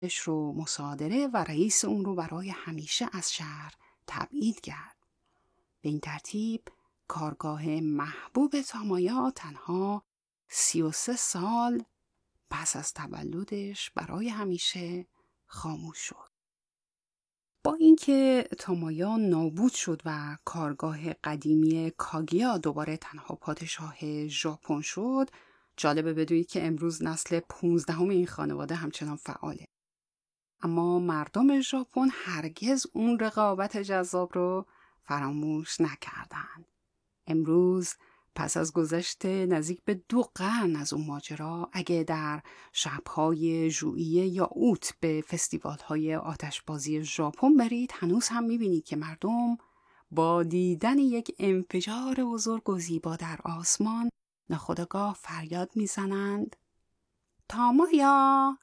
رو مصادره و رئیس اون رو برای همیشه از شهر تبعید کرد. به این ترتیب کارگاه محبوب تامایا تنها 33 سال پس از تولدش برای همیشه خاموش شد. با اینکه تامایا نابود شد و کارگاه قدیمی کاگیا دوباره تنها پادشاه ژاپن شد، جالبه بدونید که امروز نسل 15 این خانواده همچنان فعاله. اما مردم ژاپن هرگز اون رقابت جذاب رو فراموش نکردند. امروز پس از گذشت نزدیک به 2 قرن از اون ماجرا، اگه در شب‌های ژوئیه یا اوت به فستیوال‌های آتشبازی ژاپن برید، هنوز هم می‌بینید که مردم با دیدن یک انفجار بزرگ و زیبا در آسمان ناخودآگاه فریاد میزنند: تامایا!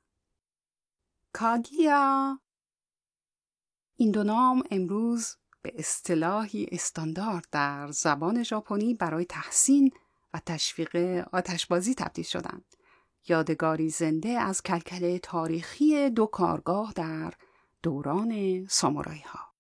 کاگیا! این 2 نام امروز به اصطلاحی استاندارد در زبان ژاپنی برای تحسین و تشویق آتشبازی تبدیل شدند. یادگاری زنده از کلکل تاریخی 2 کارگاه در دوران سامورایی ها.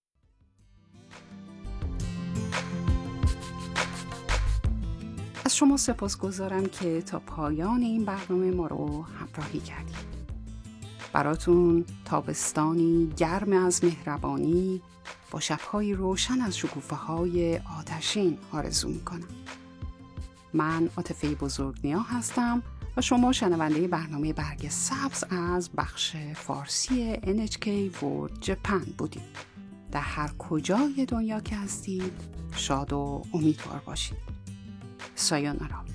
از شما سپاسگزارم که تا پایان این برنامه ما رو همراهی کردید. براتون تابستانی گرم از مهربانی با شب‌های روشن از شکوفه‌های آتشین آرزو می‌کنم. من عاطفه بزرگنیا هستم و شما شنونده برنامه برگ سبز از بخش فارسی NHK World Japan بودید. در هر کجای دنیا که هستید شاد و امیدوار باشید. سایونارا.